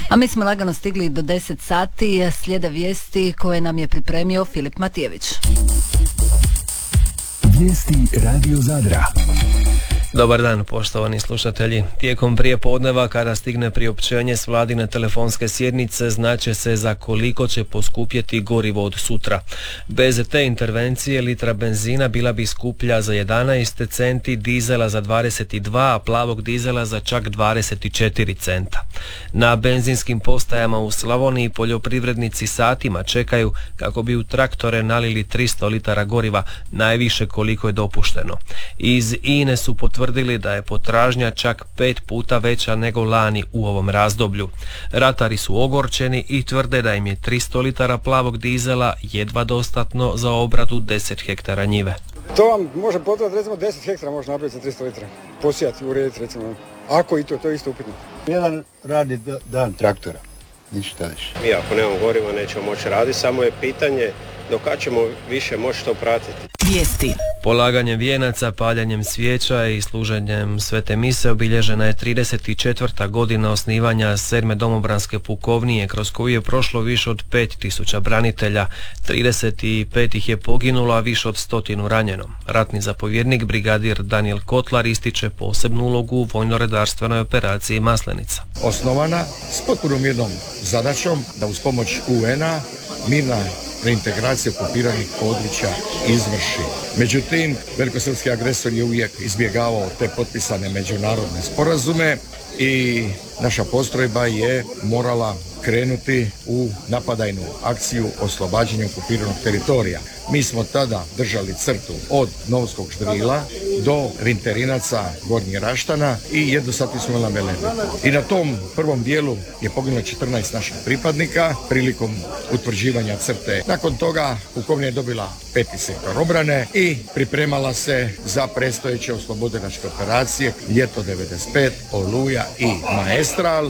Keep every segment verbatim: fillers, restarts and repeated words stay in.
A mi smo lagano stigli do deset sati, slijede vijesti koje nam je pripremio Filip Matijević. Vijesti Radio Zadra. Dobar dan, poštovani slušatelji. Tijekom prijepodneva, kada stigne priopćenje s vladine telefonske sjednice, znaće se za koliko će poskupjeti gorivo od sutra. Bez te intervencije litra benzina bila bi skuplja za jedanaest centi, dizela za dvadeset dva, a plavog dizela za čak dvadeset četiri centa. Na benzinskim postajama u Slavoniji poljoprivrednici satima čekaju kako bi u traktore nalili tristo litara goriva, najviše koliko je dopušteno. Iz I N E su potvrdili da je potražnja čak pet puta veća nego lani u ovom razdoblju. Ratari su ogorčeni i tvrde da im je tristo litara plavog dizela jedva dostatno za obradu deset hektara njive. To vam može potrebati, recimo deset hektara može napraviti za tristo litara. Posijati, urediti recimo. Ako i to, to je isto upitno. Jedan radi dan traktora, ništa više. Mi ako nemamo goriva nećemo moći raditi, samo je pitanje do kad ćemo više moći to pratiti. Vijesti. Polaganjem vijenaca, paljanjem svijeća i služenjem svete mise obilježena je trideset četvrta godina osnivanja sedme domobranske pukovnije, kroz koju je prošlo više od pet tisuća branitelja. trideset pet ih je poginulo, a više od stotinu ranjeno. Ratni zapovjednik brigadir Danijel Kotlar ističe posebnu ulogu u vojno-redarstvenoj operaciji Maslenica. Osnovana s potpunom jednom zadaćom da uz pomoć U N A mirna reintegracija okupiranih područja izvrši. Međutim, velikosrpski agresor je uvijek izbjegavao te potpisane međunarodne sporazume i naša postrojba je morala krenuti u napadajnu akciju oslobađanja okupiranog teritorija. Mi smo tada držali crtu od Novskog Ždrila do Rinterinaca Gornjih Raštana i jednostavno smo na Velebit. I na tom prvom dijelu je poginulo četrnaest naših pripadnika prilikom utvrđivanja crte. Nakon toga pukovnija je dobila peti sektor obrane i pripremala se za predstojeće oslobodilačke operacije ljeto devedeset pet, Oluja i Maestral.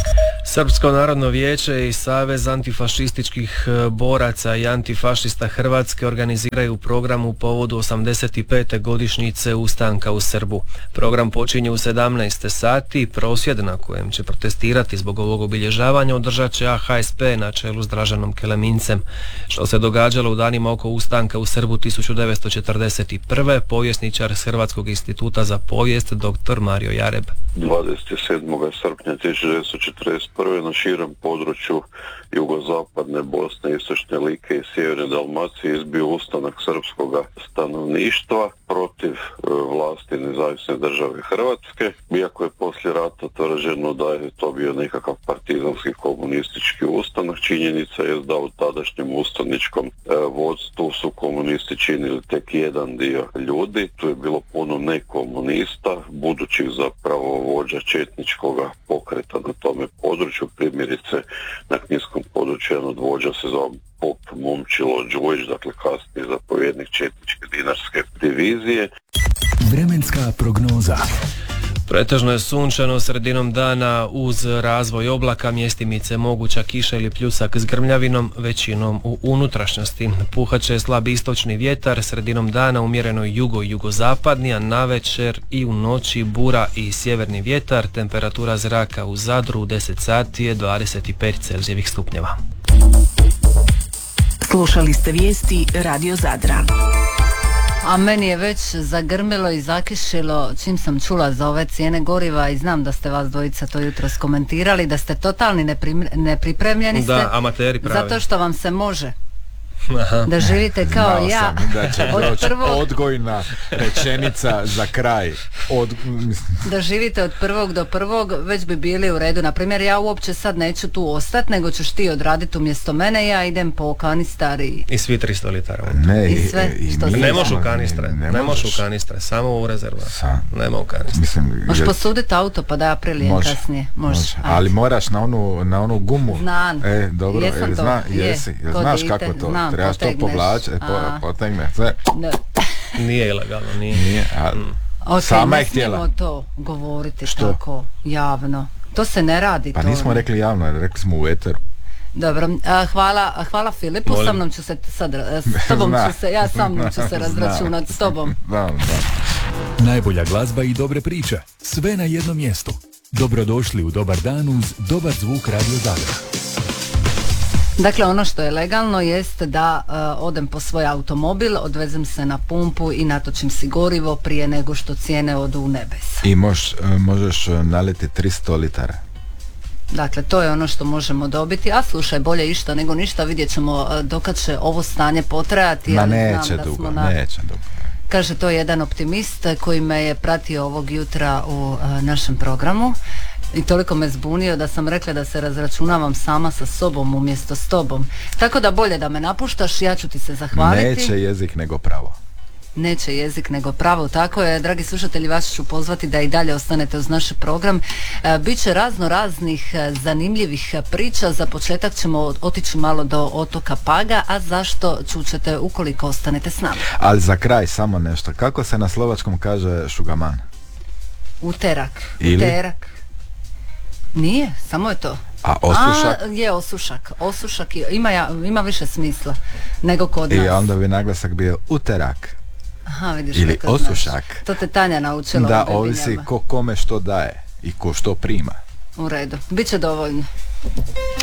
Srpsko narodno vijeće i Savez antifašističkih boraca i antifašista Hrvatske organiziraju program u povodu osamdeset pete godišnjice ustanka u Srbu. Program počinje u sedamnaest sati, prosvjed na kojem će protestirati zbog ovog obilježavanja održat će A H S P na čelu s Dražanom Kelemincem. Što se događalo u danima oko ustanka u Srbu tisuću devetsto četrdeset prve. povjesničar s Hrvatskog instituta za povijest dr. Mario Jareb. dvadeset sedmog srpnja tisuću devetsto četrdeset prve na širem području jugozapadne Bosne, istočne Like i sjeverne Dalmacije izbio ustanak srpskog stanovništva protiv e, vlasti nezavisne države Hrvatske. Iako je poslije rata tvrđeno da je to bio nekakav partizanski komunistički ustanak, činjenica je da u tadašnjem ustaničkom e, vodstvu su komunisti činili tek jedan dio ljudi. Tu je bilo puno nekomunista, budućih zapravo vođa četničkog pokreta na tome području. Primjerice na kninskom području jedan od vođa se zove Pop Momčilo Đujić, dakle kasniji zapovjednik četničke dinarske divizije. Vremenska prognoza. Pretežno je sunčano, sredinom dana uz razvoj oblaka mjestimice moguća kiša ili pljusak s grmljavinom, većinom u unutrašnjosti. Puhat će slab istočni vjetar, sredinom dana umjereno jugo-jugozapadni, a navečer i u noći bura i sjeverni vjetar. Temperatura zraka u Zadru u deset sati je dvadeset pet Celzijevih stupnjeva. Slušali ste vijesti Radio Zadra. A meni je već zagrmilo i zakišilo čim sam čula za ove cijene goriva i znam da ste vas dvojica to jutro skomentirali, da ste totalni neprim, nepripremljeni ste. Da, amateri pravi. Zato što vam se može. Aha. Da živite kao Znao ja. sam da će od doći prvog... odgojna rečenica za kraj. Od... Da živite od prvog do prvog, već bi bili u redu. Naprimjer, ja uopće sad neću tu ostati, nego ćeš ti odraditi umjesto mene, ja idem po kanistar i... I svi tristo litara. Ne, I sve i, što i, se... Ne možeš u kanistre, ne, ne možeš možeš. u kanistre, samo u rezerva. Sa. Nema u kanistre. Mislim, Možeš je- posuditi auto pa da ja prilijem Može, kasnije. Može. može. Ajde. Ali moraš na onu, na onu gumu. Znam. E, dobro, Jesam jel to. zna, Je, jesi, jel ko znaš dite, kako to? znam, Trebaš to potegneš. povlači, e, po, A. potegne, sve. Ne. Nije ilegalno, nije. Nije, a, Ok, sama ne je htjela. smijemo to govoriti Što? tako javno. To se ne radi. Pa to nismo ne. rekli javno, rekli smo u eteru. Dobro, a, hvala, a, hvala Filipu, Molim. sa mnom ću se sad, a, s tobom Zna. ću se, ja sa mnom ću se Zna. razračunati s tobom. Da, da. Najbolja glazba i dobre priče. Sve na jednom mjestu. Dobrodošli u Dobar dan uz Dobar zvuk Radio Zadra. Dakle, ono što je legalno jest da uh, odem po svoj automobil, odvezem se na pumpu i natočim si gorivo prije nego što cijene odu u nebes. I mož, možeš naliti tristo litara. Dakle, to je ono što možemo dobiti, a slušaj, bolje išta nego ništa, vidjet ćemo uh, dokad će ovo stanje potrajati. Ma ali neće znam da dugo, smo na... neće dugo. Kaže to jedan optimist koji me je pratio ovog jutra u uh, našem programu i toliko me zbunio da sam rekla da se razračunavam sama sa sobom umjesto s tobom. Tako da bolje da me napuštaš, ja ću ti se zahvaliti. Neće jezik nego pravo. Neće jezik nego pravo, tako je. Dragi slušatelji, vas ću pozvati da i dalje ostanete uz naš program. E, Biće razno raznih e, zanimljivih priča. Za početak ćemo otići malo do otoka Paga, a zašto čućete ukoliko ostanete s nama. Ali za kraj samo nešto. Kako se na slovačkom kaže šugaman? Uterak. Ili? Uterak. Nije, samo je to. A osušak? A, je osušak. Osušak je- ima, ja- ima više smisla nego kod nas. I onda bi naglasak bio uterak. Aha, vidiš Ili kako znaš. osušak. To te Tanja naučila. Da u ovisi Bebinjama. ko kome što daje i ko što prima. U redu. Biće dovoljno.